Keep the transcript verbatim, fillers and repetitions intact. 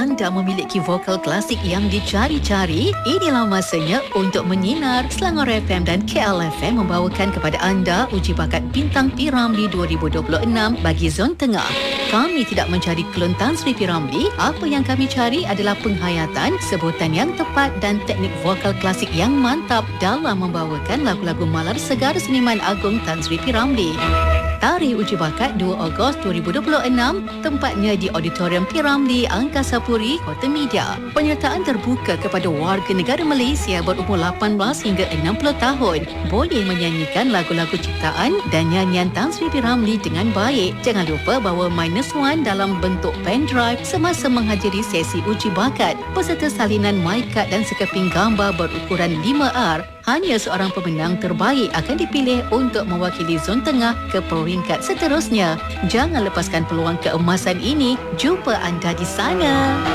anda memiliki vokal klasik yang dicari-cari? Inilah masanya untuk menyinar. Selangor F M dan K L F M membawakan kepada anda uji bakat Bintang P Ramlee dua ribu dua puluh enam bagi Zon Tengah. Kami tidak mencari klon Tan Sri P Ramlee. Apa yang kami cari adalah penghayatan, sebutan yang tepat dan teknik vokal klasik yang mantap dalam membawakan lagu-lagu malar segar seniman agung Tan Sri P Ramlee. Tarikh uji bakat dua Ogos dua ribu dua puluh enam, tempatnya di Auditorium P Ramlee, Angkasa Puri, Kota Media. Penyertaan terbuka kepada warga negara Malaysia berumur lapan belas hingga enam puluh tahun. Boleh menyanyikan lagu-lagu ciptaan dan nyanyian Tan Sri P Ramlee dengan baik. Jangan lupa bawa minus one dalam bentuk pen drive semasa menghadiri sesi uji bakat, beserta salinan mic card dan sekeping gambar berukuran lima R. Hanya seorang pemenang terbaik akan dipilih untuk mewakili Zon Tengah ke peringkat seterusnya. Jangan lepaskan peluang keemasan ini. Jumpa anda di sana.